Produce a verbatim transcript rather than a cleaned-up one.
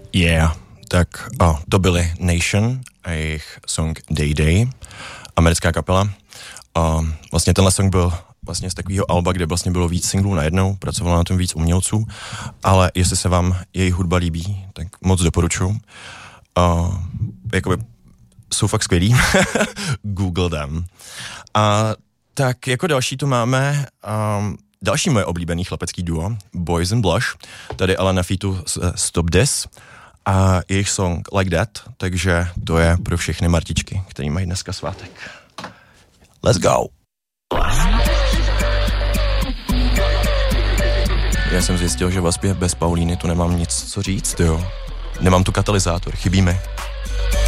Yeah, tak oh, to byly Nation a jejich song Day Day, americká kapela. Uh, vlastně tenhle song byl vlastně z takového alba, kde vlastně bylo víc singlů najednou, pracovalo na tom víc umělců, ale jestli se vám jejich hudba líbí, tak moc doporučuji. Uh, jakoby jsou fakt skvělí. Google them. A tak jako další tu máme um, další moje oblíbený chlapecký duo, Boys and Blush, tady ale na featu Stop This a jejich song Like That, takže to je pro všechny Martičky, který mají dneska svátek. Let's go! Já jsem zjistil, že vlastně bez Paulíny tu nemám nic co říct, jo. Nemám tu katalyzátor, chybí mi.